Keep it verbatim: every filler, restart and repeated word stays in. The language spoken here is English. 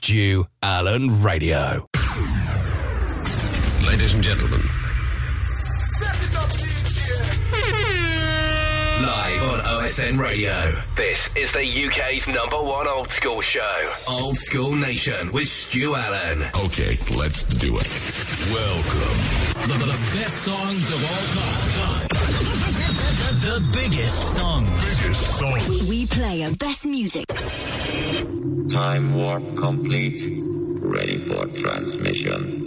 Stu Allen Radio. Ladies and gentlemen. Live on O S N Radio. This is the U K's number one old school show. Old School Nation with Stu Allen. Okay, let's do it. Welcome. The, the best songs of all time. The biggest songs. Biggest songs. We, we play our best music. Time warp complete. Ready for transmission.